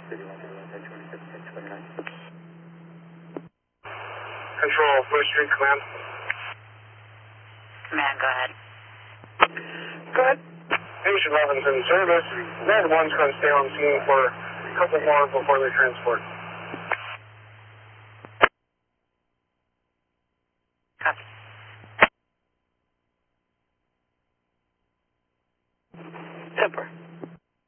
Control, First Street Command. Command, go ahead. Go ahead. Patient 11's in service. Med 1's going to stay on scene for a couple more before they transport. Copy. Temper.